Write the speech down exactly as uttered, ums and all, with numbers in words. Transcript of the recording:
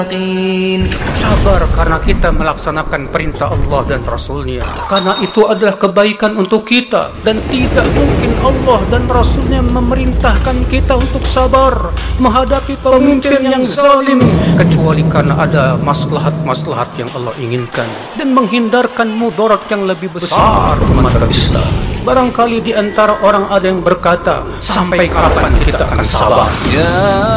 Sabar karena kita melaksanakan perintah Allah dan Rasul-Nya. Karena itu adalah kebaikan untuk kita. Dan tidak mungkin Allah dan Rasul-Nya memerintahkan kita untuk sabar menghadapi pemimpin yang zalim, kecuali karena ada maslahat-maslahat yang Allah inginkan dan menghindarkan mudarat yang lebih besar umat Islam. Barangkali di antara orang ada yang berkata, sampai kapan kita akan sabar?